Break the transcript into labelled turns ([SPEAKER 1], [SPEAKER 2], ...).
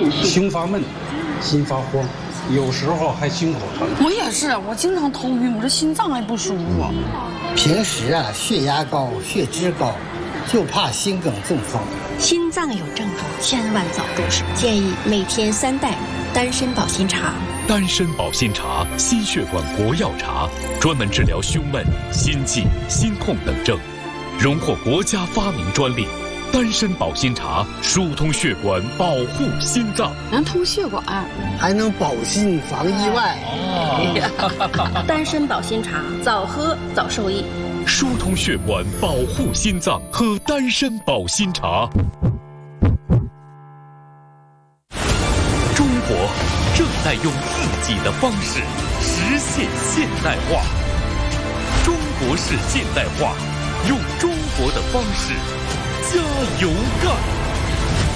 [SPEAKER 1] 心发闷、心发慌，有时候还心口疼。
[SPEAKER 2] 我也是，我经常头晕，我这心脏还不舒服。
[SPEAKER 3] 平时啊，血压高、血脂高，就怕心梗中风。
[SPEAKER 4] 心脏有症状，千万早重视。建议每天3袋丹参保心茶。
[SPEAKER 5] 丹参保心茶，心血管国药茶，专门治疗胸闷、心悸、心痛等症，荣获国家发明专利。丹参保心茶疏通血管，保护心脏，
[SPEAKER 2] 能通血管，
[SPEAKER 3] 还能保心防意外。
[SPEAKER 4] 丹参保心茶，早喝早受益。
[SPEAKER 5] 疏通血管，保护心脏，喝丹参保心茶。中国正在用自己的方式实现现代化。中国式现代化，用中国的方式加油干！